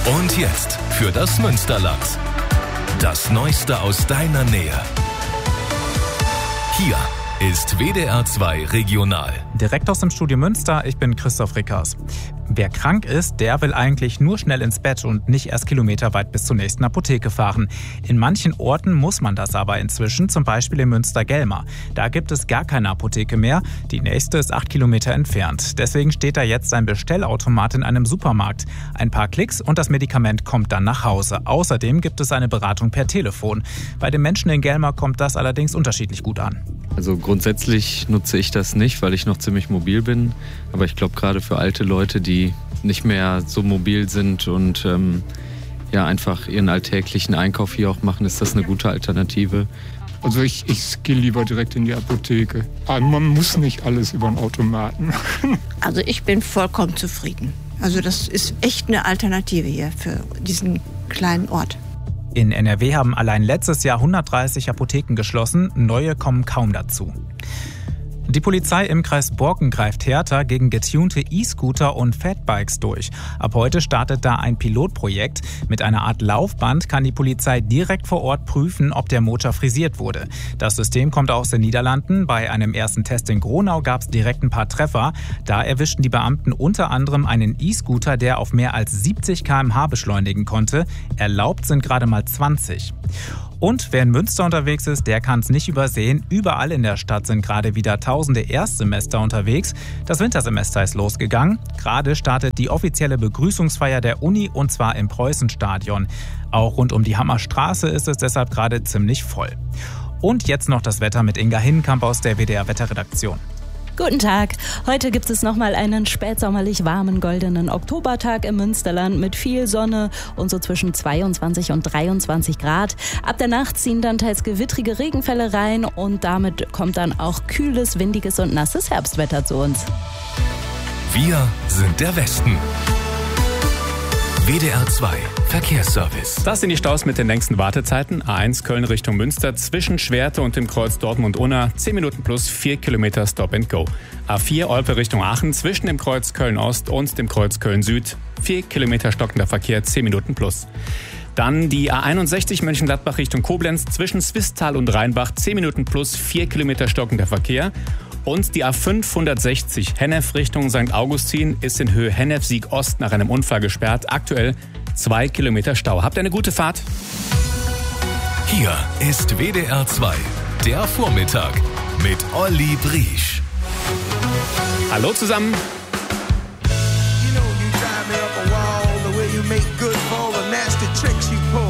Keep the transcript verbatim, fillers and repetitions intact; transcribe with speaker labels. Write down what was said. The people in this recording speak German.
Speaker 1: Und jetzt für das Münsterland. Das Neueste aus deiner Nähe. Hier ist W D R zwei Regional.
Speaker 2: Direkt aus dem Studio Münster, ich bin Christoph Rickers. Wer krank ist, der will eigentlich nur schnell ins Bett und nicht erst kilometerweit bis zur nächsten Apotheke fahren. In manchen Orten muss man das aber inzwischen, zum Beispiel in Münster-Gelma. Da gibt es gar keine Apotheke mehr, die nächste ist acht Kilometer entfernt. Deswegen steht da jetzt ein Bestellautomat in einem Supermarkt. Ein paar Klicks und das Medikament kommt dann nach Hause. Außerdem gibt es eine Beratung per Telefon. Bei den Menschen in Gelma kommt das allerdings unterschiedlich gut an.
Speaker 3: Also grundsätzlich nutze ich das nicht, weil ich noch ziemlich mobil bin. Aber ich glaube, gerade für alte Leute, die nicht mehr so mobil sind und ähm, ja, einfach ihren alltäglichen Einkauf hier auch machen, ist das eine gute Alternative.
Speaker 4: Also ich, ich gehe lieber direkt in die Apotheke. Aber man muss nicht alles über den Automaten machen.
Speaker 5: Also ich bin vollkommen zufrieden. Also das ist echt eine Alternative hier für diesen kleinen Ort.
Speaker 2: In N R W haben allein letztes Jahr hundertdreißig Apotheken geschlossen, neue kommen kaum dazu. Die Polizei im Kreis Borken greift härter gegen getunte E-Scooter und Fatbikes durch. Ab heute startet da ein Pilotprojekt. Mit einer Art Laufband kann die Polizei direkt vor Ort prüfen, ob der Motor frisiert wurde. Das System kommt aus den Niederlanden. Bei einem ersten Test in Gronau gab es direkt ein paar Treffer. Da erwischten die Beamten unter anderem einen E-Scooter, der auf mehr als siebzig Kilometer pro Stunde beschleunigen konnte. Erlaubt sind gerade mal zwanzig. Und wer in Münster unterwegs ist, der kann es nicht übersehen. Überall in der Stadt sind gerade wieder tausende Erstsemester unterwegs. Das Wintersemester ist losgegangen. Gerade startet die offizielle Begrüßungsfeier der Uni und zwar im Preußenstadion. Auch rund um die Hammerstraße ist es deshalb gerade ziemlich voll. Und jetzt noch das Wetter mit Inga Hinnenkamp aus der W D R-Wetterredaktion.
Speaker 6: Guten Tag. Heute gibt es nochmal einen spätsommerlich warmen, goldenen Oktobertag im Münsterland mit viel Sonne und so zwischen zweiundzwanzig und dreiundzwanzig Grad. Ab der Nacht ziehen dann teils gewittrige Regenfälle rein und damit kommt dann auch kühles, windiges und nasses Herbstwetter zu uns.
Speaker 1: Wir sind der Westen. W D R zwei Verkehrsservice.
Speaker 7: Das sind die Staus mit den längsten Wartezeiten. A eins Köln Richtung Münster zwischen Schwerte und dem Kreuz Dortmund-Unna. zehn Minuten plus vier Kilometer Stop and Go. A vier Olpe Richtung Aachen zwischen dem Kreuz Köln-Ost und dem Kreuz Köln-Süd. vier Kilometer stockender Verkehr, zehn Minuten plus. Dann die A einundsechzig Mönchengladbach Richtung Koblenz zwischen Swisttal und Rheinbach. zehn Minuten plus vier Kilometer stockender Verkehr. Und die A fünfhundertsechzig Hennef Richtung Sankt Augustin ist in Höhe Hennef-Sieg-Ost nach einem Unfall gesperrt. Aktuell zwei Kilometer Stau. Habt eine gute Fahrt.
Speaker 1: Hier ist W D R zwei, der Vormittag mit Olli Briesch.
Speaker 7: Hallo zusammen.
Speaker 8: You know you drive me up a wall, the way you make good for all the nasty tricks you pull.